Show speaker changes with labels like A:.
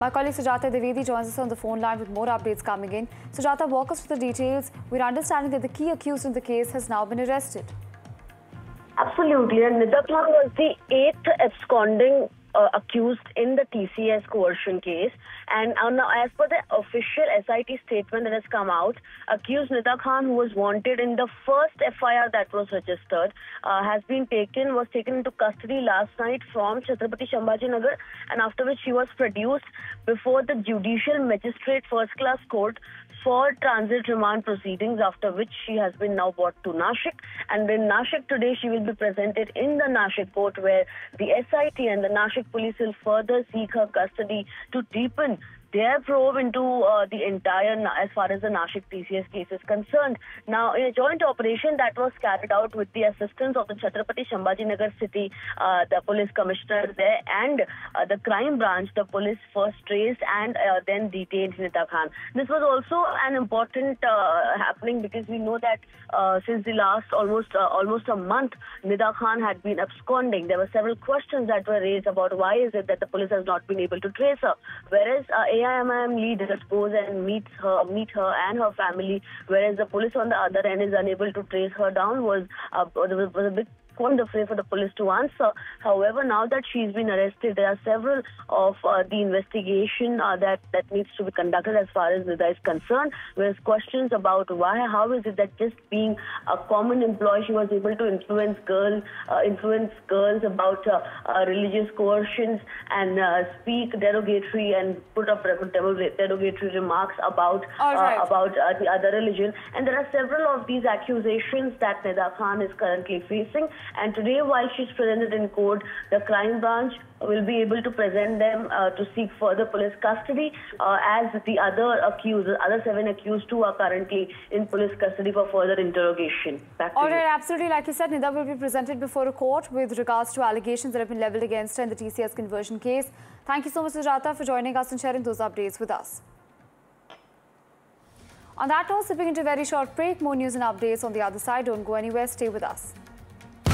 A: My colleague Sujata Devedi joins us on the phone line with more updates coming in. Sujata, walk us through the details. We're understanding that the key accused in the case has now been arrested.
B: Absolutely, and Nida Khan was the 8th absconding accused in the TCS coercion case. And now, as per the official SIT statement that has come out, accused Nida Khan, who was wanted in the first FIR that was registered, was taken into custody last night from Chhatrapati Sambhaji Nagar, and after which she was produced before the Judicial Magistrate First Class Court for transit remand proceedings, after which she has been now brought to Nashik. And in Nashik today, she will be presented in the Nashik court, where the SIT and the Nashik police will further seek her custody to deepen their probe into the entire, as far as the Nashik TCS case is concerned. Now, in a joint operation that was carried out with the assistance of the Chhatrapati Sambhaji Nagar City, the police commissioner there, and the crime branch, the police first traced and then detained Nida Khan. This was also an important happening because we know that since the last almost a month, Nida Khan had been absconding. There were several questions that were raised about why is it that the police has not been able to trace her, whereas AIMIM lead goes and meet her and her family, whereas the police on the other end is unable to trace her down, was a big wonderful for the police to answer. However, now that she's been arrested, there are several of the investigation that needs to be conducted as far as Nida is concerned. There's questions about how is it that just being a common employee, she was able to influence girls about religious coercions and speak derogatory and put up derogatory remarks about the other religion. And there are several of these accusations that Nida Khan is currently facing. And today, while she's presented in court, the crime branch will be able to present them to seek further police custody, as the other 7 accused too are currently in police custody for further interrogation.
A: All right, absolutely. Like you said, Nida will be presented before a court with regards to allegations that have been levelled against her in the TCS conversion case. Thank you so much, Sujata, for joining us and sharing those updates with us. On that note, sipping into a very short break. More news and updates on the other side. Don't go anywhere. Stay with us.